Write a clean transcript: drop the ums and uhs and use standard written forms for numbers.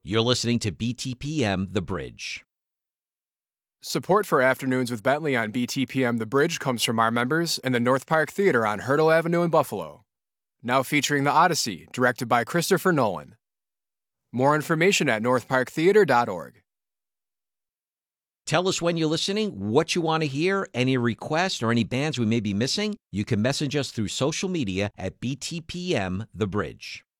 You're listening to BTPM The Bridge. Support for Afternoons with Bentley on BTPM The Bridge comes from our members and the North Park Theater on Hurdle Avenue in Buffalo. Now featuring The Odyssey, directed by Christopher Nolan. More information at northparktheater.org. Tell us when you're listening, what you want to hear, any requests or any bands we may be missing. You can message us through social media at BTPM The Bridge.